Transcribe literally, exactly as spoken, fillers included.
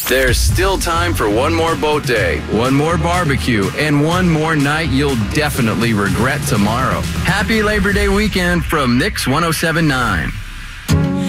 There's still time for one more boat day, one more barbecue, and one more night you'll definitely regret tomorrow. Happy Labor Day weekend from Mix one oh seven point nine.